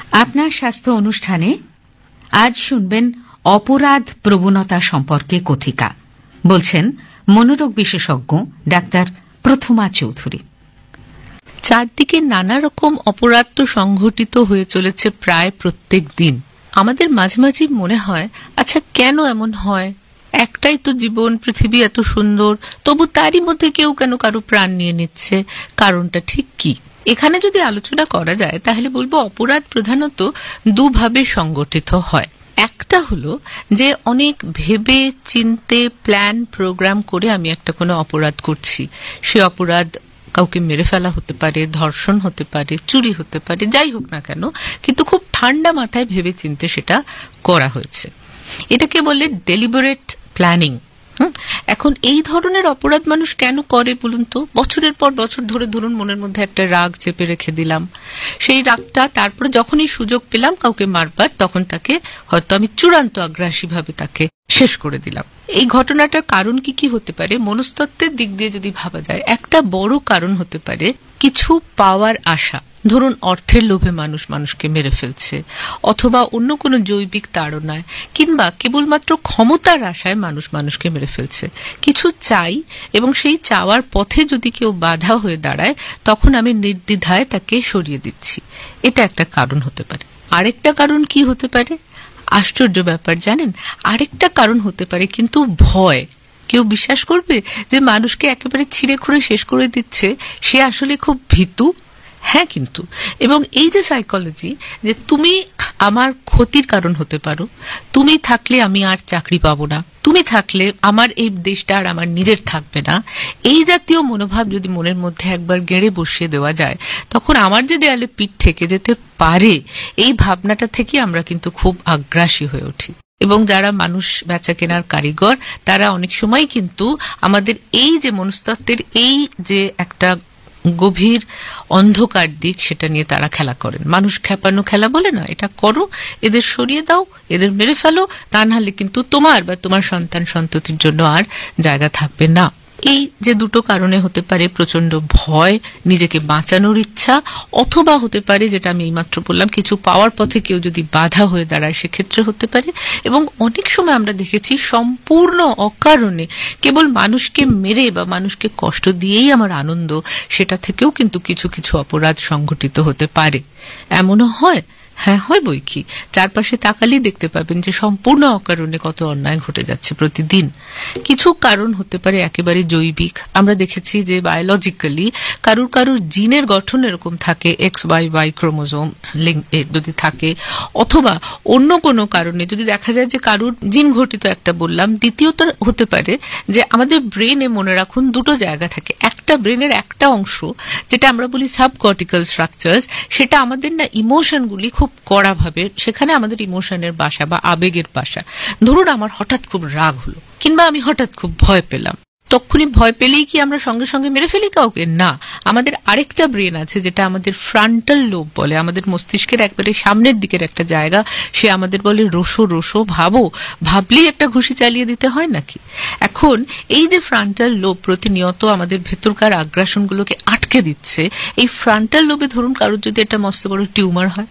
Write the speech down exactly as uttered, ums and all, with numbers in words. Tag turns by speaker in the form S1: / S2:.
S1: আপনার স্বাস্থ্য অনুষ্ঠানে আজ শুনবেন অপরাধ প্রবণতা সম্পর্কে কথিকা। বলছেন মনোরোগ বিশেষজ্ঞ ডাক্তার প্রথমা চৌধুরী।
S2: চারদিকে নানা রকম অপরাধ তো সংঘটিত হয়ে চলেছে প্রায় প্রত্যেক দিন। আমাদের মাঝে মাঝে মনে হয়, আচ্ছা কেন এমন হয়? একটাই তো জীবন, পৃথিবী এত সুন্দর, তবু তারই মধ্যে কেউ কেন কারো প্রাণ নিয়ে নিচ্ছে? কারণটা ঠিক কি? এখানে যদি আলোচনা করা যায় তাহলে বলবো অপরাধ প্রধানত দুভাবে সংগঠিত হয়। একটা হলো যে অনেক ভেবে চিনতে প্ল্যান প্রোগ্রাম করে আমি একটা কোনো অপরাধ করছি। সে অপরাধ কাউকে মেরে ফেলা হতে পারে, ধর্ষণ হতে পারে, চুরি হতে পারে, যাই হোক না কেন, কিন্তু খুব ঠান্ডা মাথায় ভেবে চিনতে সেটা করা হয়েছে। এটাকে বলে ডেলিবারেট প্ল্যানিং। হুম এখন এই ধরনের অপরাধ মানুষ কেন করে বলুন তো? বছরের পর বছর ধরে ধরুন মনের মধ্যে একটা রাগ চেপে রেখে দিলাম, সেই রাগটা তারপরে যখনই সুযোগ পেলাম কাউকে মারবার, তখন তাকে হয়তো আমি চূড়ান্ত আগ্রাসী ভাবে তাকে শেষ করে দিলাম। এই ঘটনাটার কারণ কি কি হতে পারে? মনস্তত্ত্বের দিক দিয়ে যদি ভাবা যায়, একটা বড় কারণ হতে পারে কিছু পাওয়ার আশা। ধরুন অর্থের লোভে মানুষ মানুষকে মেরে ফেলছে, অথবা অন্য কোনো জৈবিক তাড়নায়, কিংবা কেবলমাত্র ক্ষমতার আশায় মানুষ মানুষকে মেরে ফেলছে। কিছু চাই এবং সেই চাওয়ার পথে যদি কেউ বাধা হয়ে দাঁড়ায়, তখন আমি নির্দ্বিধায় তাকে সরিয়ে দিচ্ছি। এটা একটা কারণ হতে পারে। আরেকটা কারণ কি হতে পারে? আশ্চর্য ব্যাপার জানেন, আরেকটা কারণ হতে পারে কিন্তু ভয়। কেউ বিশ্বাস করবে যে মানুষকে একেবারে ছিঁড়ে খুঁড়ে শেষ করে দিচ্ছে, সে আসলে খুব ভীতু। হ্যাঁ, কিন্তু এবং এই যে সাইকোলজি, যে তুমি আমার ক্ষতির কারণ হতে পারো, তুমি থাকলে আমি আর চাকরি পাবো না, তুমি থাকলে আমার এই দেশটা আর আমার নিজের থাকবে না, এই জাতীয় মনোভাব যদি মনের মধ্যে একবার গেড়ে বসিয়ে দেওয়া যায়, তখন আমার যে দেয়ালে পিঠ ঠেকে যেতে পারে, এই ভাবনাটা থেকে আমরা কিন্তু খুব আগ্রাসী হয়ে উঠি। এবং যারা মানুষ বেচা কেনার কারিগর, তারা অনেক সময় কিন্তু আমাদের এই যে মনস্তত্ত্বের এই যে একটা গভীর অন্ধকার দিক, সেটা নিয়ে তারা খেলা করেন। মানুষ খেপানো খেলা বলে না, এটা করো, এদের সরিয়ে দাও, এদের মেরে ফেলো, তা নাহলে কিন্তু তোমার বা তোমার সন্তান সন্ততির জন্য আর জায়গা থাকবে না। এই যে দুটো কারণে হতে পারে প্রচন্ড ভয়, নিজেকে বাঁচানোর ইচ্ছা, অথবা হতে পারে যেটা আমি এইমাত্র বললাম, কিছু পাওয়ার পথে কেউ যদি বাধা হয়ে দাঁড়ায়, সেক্ষেত্রে হতে পারে। এবং অনেক সময় আমরা দেখেছি সম্পূর্ণ অকারণে কেবল মানুষকে মেরে বা মানুষকে কষ্ট দিয়েই আমার আনন্দ, সেটা থেকেও কিন্তু কিছু কিছু অপরাধ সংঘটিত হতে পারে। এমনও হয়, হ্যাঁ হয় বই কি, চারপাশে তাকালেই দেখতে পাবেন যে সম্পূর্ণ অকারণে কত অন্যায় ঘটে যাচ্ছে প্রতিদিন। কিছু কারণ হতে পারে একেবারে জৈবিক। আমরা দেখেছি যে বায়োলজিক্যালি কারুর কারুর জিনের গঠন এরকম থাকে, এক্স ওয়াই ওয়াই ক্রোমোজোম যদি থাকে, অথবা অন্য কোনো কারণে যদি দেখা যায় যে কারুর জিন ঘটিত একটা বললাম। দ্বিতীয়ত হতে পারে যে আমাদের ব্রেনে, মনে রাখুন, দুটো জায়গা থাকে। একটা ব্রেনের একটা অংশ যেটা আমরা বলি সাবকর্টিক্যাল স্ট্রাকচারস, সেটা আমাদের না ইমোশনগুলি খুব কড়া ভাবে, সেখানে আমাদের ইমোশনের বাসা বা আবেগের বাসা। ধরুন আমার হঠাৎ খুব রাগ হলো, কিংবা আমি হঠাৎ খুব ভয় পেলাম, তখনই ভয় পেলেই কি আমরা সঙ্গে সঙ্গে মেরে ফেলি কাউকে? না, আমাদের আরেকটা ব্রেন আছে যেটা আমাদের ফ্রন্টাল লোব বলে, আমাদের মস্তিষ্কের একবারে সামনের দিকের একটা জায়গা। সে আমাদের বলে রোসো রোসো, ভাবো, ভাবলেই একটা ঘুষি চালিয়ে দিতে হয় নাকি? এখন এই যে ফ্রন্টাল লোব প্রতিনিয়ত আমাদের ভেতরকার আগ্রাসনগুলোকে আটকে দিচ্ছে, এই ফ্রন্টাল লোবে ধরুন কারোর যদি একটা মস্ত বড় টিউমার হয়,